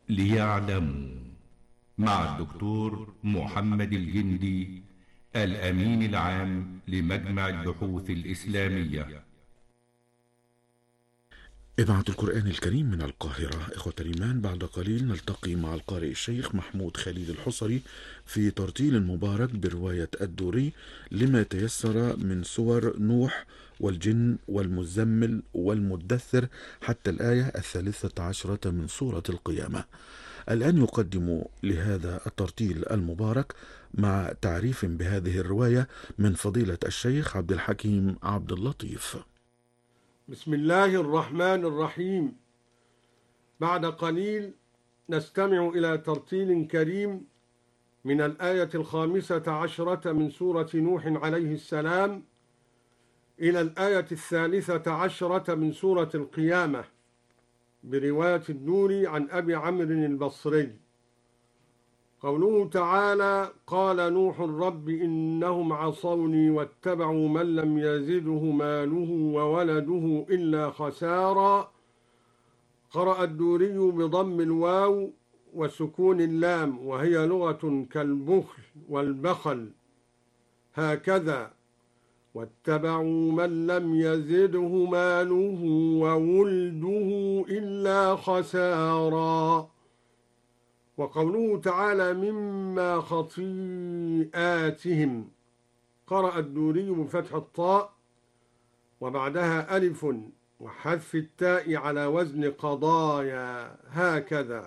ليعلموا، مع الدكتور محمد الجندي، الأمين العام لمجمع البحوث الإسلامية. إذاعة القرآن الكريم من القاهرة. إخوة الإيمان، بعد قليل نلتقي مع القارئ الشيخ محمود خليل الحصري في ترتيل مبارك برواية الدوري لما تيسر من سور نوح والجن والمزمل والمدثر حتى الآية 13 من سورة القيامة. الآن يقدم لهذا الترتيل المبارك مع تعريف بهذه الرواية من فضيلة الشيخ عبد الحكيم عبد اللطيف. بسم الله الرحمن الرحيم. بعد قليل نستمع إلى ترتيل كريم من الآية 15 من سورة نوح عليه السلام إلى الآية 13 من سورة القيامة برواية الدوري عن أبي عمرو البصري. قوله تعالى: قال نوح رب إنهم عصوني واتبعوا من لم يزده ماله وولده إلا خسارا. قرأ الدوري بضم الواو وسكون اللام، وهي لغة كالبخل والبخل، هكذا: واتبعوا من لم يزده ماله وولده إلا خسارا. وقوله تعالى مما خطيئاتهم، قرأ الدوري بفتح الطاء وبعدها ألف وحذف التاء على وزن قضايا، هكذا: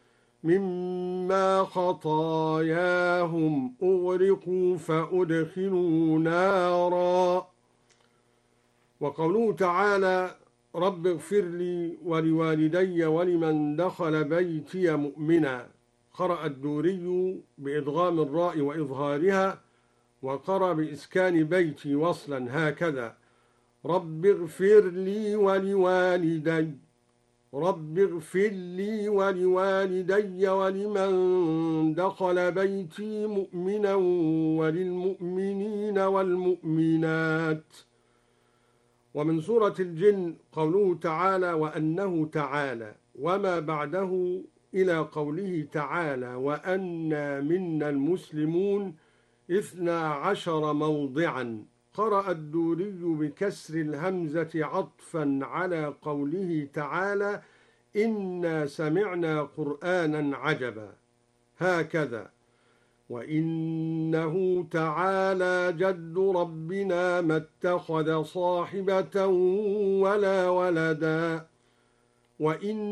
مما خطاياهم أغرقوا فأدخلوا نارا. وقوله تعالى رب اغفر لي ولوالدي ولمن دخل بيتي مؤمنا، قرأ الدوري بإدغام الراء وإظهارها، وقرأ بإسكان بيتي وصلا، هكذا: رب اغفر لي ولوالدي، رب اغفر لي ولوالدي ولمن دخل بيتي مؤمنا وللمؤمنين والمؤمنات. ومن سورة الجن قوله تعالى وأنه تعالى وما بعده إلى قوله تعالى وأنا منا المسلمون 12 موضعا، قرأ الدوري بكسر الهمزة عطفا على قوله تعالى إنا سمعنا قرآنا عجبا، هكذا: وإنه تعالى جد ربنا ما اتخذ صاحبة ولا ولدا، وإن